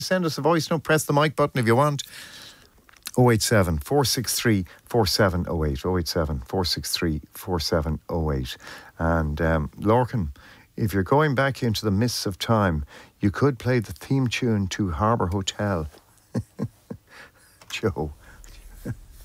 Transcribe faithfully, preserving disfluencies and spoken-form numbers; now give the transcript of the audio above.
Send us a voice note, press the mic button if you want. oh eight seven, four six three, four seven oh eight. oh eight seven, four six three, four seven oh eight. And um, Lorcan, if you're going back into the mists of time, you could play the theme tune to Harbour Hotel. Joe.